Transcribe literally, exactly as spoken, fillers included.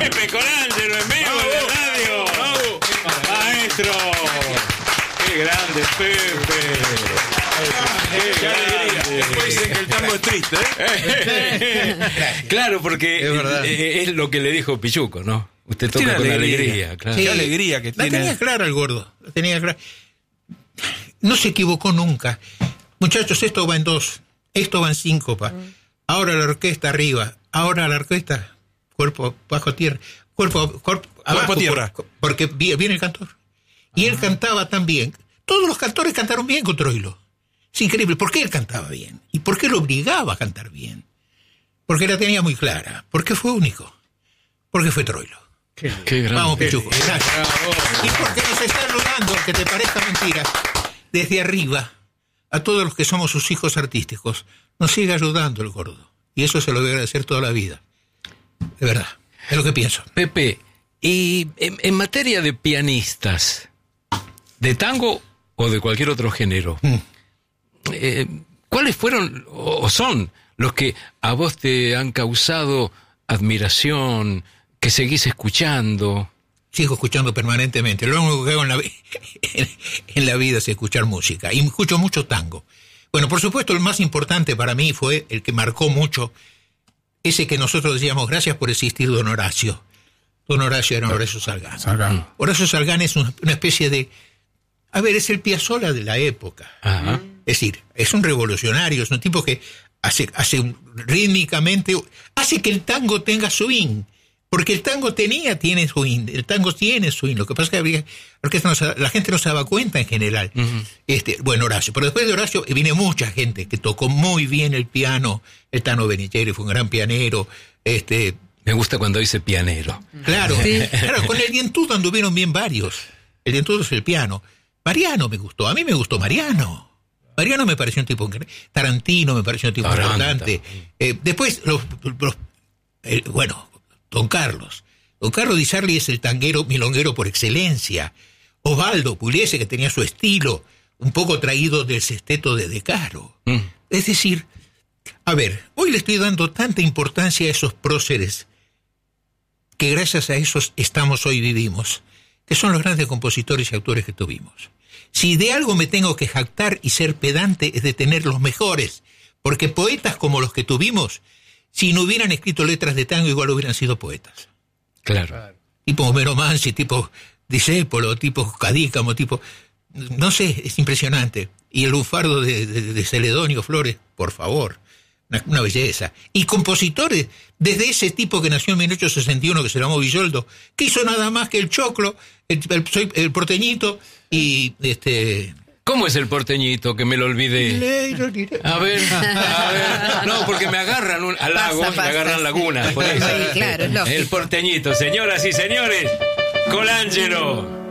Pepe Colangelo en vivo en la radio. ¡Bravo! Maestro. Qué grande, Pepe. Qué, qué alegría. Después dicen que el tango es triste, ¿eh? Claro, porque es, verdad. Es, es lo que le dijo Pichuco, ¿no? Usted toca tiene con alegría, alegría claro. Sí, qué alegría que tiene. La tenía clara el gordo. La tenía clara. No se equivocó nunca. Muchachos, esto va en dos. Esto va en síncopa. Mm. Ahora la orquesta arriba. Ahora la orquesta cuerpo bajo tierra. Cuerpo, cuerpo, abajo, cuerpo tierra. Por, porque viene el cantor. Y ah. él cantaba tan bien. Todos los cantores cantaron bien con Troilo. Es increíble. ¿Por qué él cantaba bien? ¿Y por qué lo obligaba a cantar bien? Porque la tenía muy clara. Porque fue único. Porque fue Troilo. Qué, qué grande. Vamos, Pichuco. Gracias. Y porque nos está rogando, que te parezca mentira, desde arriba, a todos los que somos sus hijos artísticos, nos sigue ayudando el gordo. Y eso se lo voy a agradecer toda la vida. De verdad. Es lo que pienso. Pepe, y en, en materia de pianistas, de tango o de cualquier otro género, mm. eh, ¿cuáles fueron o son los que a vos te han causado admiración, que seguís escuchando? Sigo escuchando permanentemente. Lo único que hago en la, en la vida es escuchar música. Y escucho mucho tango. Bueno, por supuesto, el más importante para mí fue el que marcó mucho, ese que nosotros decíamos, gracias por existir, don Horacio. Don Horacio era Horacio Salgán. Salgán. Horacio Salgán es una, una especie de... A ver, es el Piazzolla de la época. Ajá. Es decir, es un revolucionario, es un tipo que hace, hace rítmicamente... Hace que el tango tenga swing. Porque el tango tenía, tiene swing, el tango tiene swing, lo que pasa es que había, porque no se, la gente no se daba cuenta en general. Uh-huh. Este, bueno, Horacio, pero después de Horacio viene mucha gente que tocó muy bien el piano. El Tano Benicheri fue un gran pianero. Este, Me gusta cuando dice pianero. Claro, sí. Claro, con el dientudo anduvieron bien varios. El dientudo es el piano. Mariano me gustó, a mí me gustó Mariano. Mariano me pareció un tipo, Tarantino me pareció un tipo Taranta. importante. Eh, después, los, los eh, bueno... Don Carlos. Don Carlos Di Sarli es el tanguero milonguero por excelencia. Osvaldo Pugliese, que tenía su estilo, un poco traído del sexteto de De Caro. Mm. Es decir, a ver, hoy le estoy dando tanta importancia a esos próceres, que gracias a esos estamos hoy vivimos, que son los grandes compositores y autores que tuvimos. Si de algo me tengo que jactar y ser pedante, es de tener los mejores, porque poetas como los que tuvimos, si no hubieran escrito letras de tango, igual hubieran sido poetas. Claro. Tipo Homero Mansi, tipo Discépolo, tipo Cadícamo, tipo... No sé, es impresionante. Y el lunfardo de, de, de Celedonio Flores, por favor, una, una belleza. Y compositores, desde ese tipo que nació en mil ochocientos sesenta y uno, que se llamó Villoldo, que hizo nada más que el choclo, el, el, el, el porteñito y... este ¿Cómo es el porteñito? Que me lo olvidé. A ver, a ver. No, porque me agarran un, a lagos, me agarran lagunas. Por eso. Sí, claro, es lógico. El porteñito, señoras y señores, Colangelo.